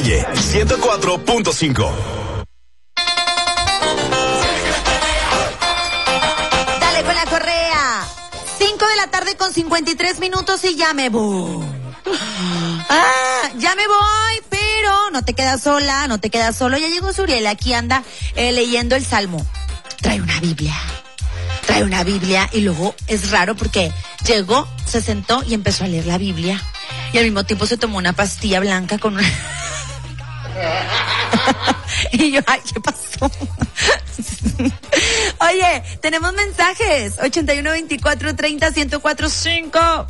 104.5. Dale con la correa. 5 de la tarde con 53 minutos y ya me voy. Ya me voy, pero no te quedas sola, no te quedas solo. Ya llegó Suriel, aquí anda leyendo el Salmo. Trae una Biblia y luego es raro porque llegó, se sentó y empezó a leer la Biblia y al mismo tiempo se tomó una pastilla blanca con una... Y yo, ay, ¿qué pasó? Oye, tenemos mensajes. 8124301045.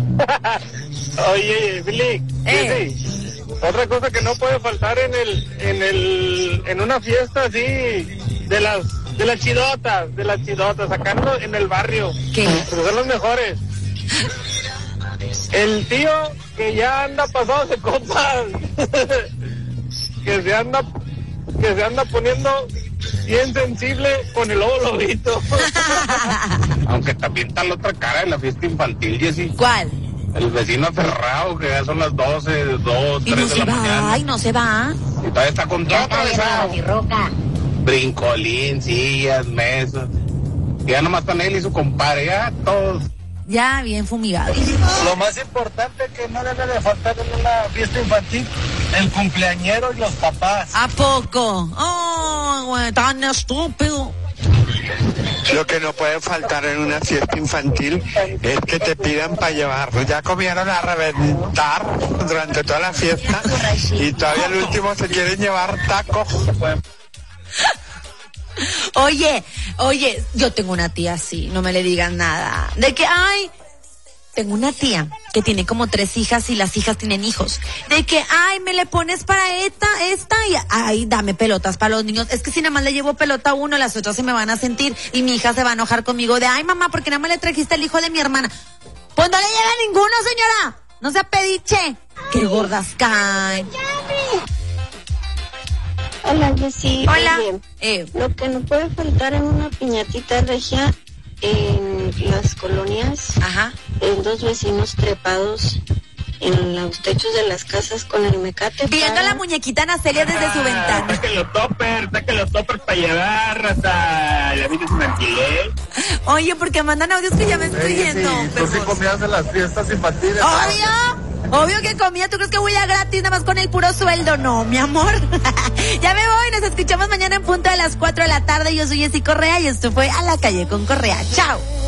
Oye, Billy, sí. Otra cosa que no puede faltar en una fiesta así de las chidotas, sacando en el barrio. ¿Qué? Porque son los mejores. El tío que ya anda pasado de copas. que se anda poniendo bien sensible con el lobo lobito. Aunque también está la otra cara de la fiesta infantil, Jessy. ¿Cuál? El vecino aferrado, que ya son las 12, 2, 3 de la mañana. Ay, no se va. Y todavía está con todo atravesado. Brincolín, sillas, mesas. Y ya nomás están él y su compadre, ya todos. Ya bien fumigados. Lo más importante que no debe de faltar en una fiesta infantil, el cumpleañero y los papás. ¿A poco? Oh, güey, tan estúpido. Lo que no puede faltar en una fiesta infantil es que te pidan para llevar. Ya comieron a reventar durante toda la fiesta y todavía el último se quieren llevar tacos. Oye, yo tengo una tía así, no me le digan nada. De que, tengo una tía que tiene como 3 hijas y las hijas tienen hijos. De que, me le pones para esta, y dame pelotas para los niños. Es que si nada más le llevo pelota a uno, las otras se me van a sentir y mi hija se va a enojar conmigo de, mamá, ¿por qué nada más le trajiste el hijo de mi hermana? Pues no le llega a ninguno, señora. No sea pediche. Qué gordas caen. Hola, Jessy. Hola. Lo que no puede faltar en una piñatita regia en las colonias, en 2 vecinos trepados en los techos de las casas con el mecate. Viendo a la muñequita Nacelia desde su ventana. Saquen los toppers para llevar hasta la vida infantil. Oye, porque mandan audios que ya me estoy yendo. ¿Tú sí comías en las fiestas infantiles? Obvio que comía. ¿Tú crees que voy a gratis nada más con el puro sueldo? No, mi amor. Ya me voy. Nos escuchamos mañana en punto de las 4 de la tarde. Yo soy Jessy Correa y esto fue A la Calle con Correa. Chao.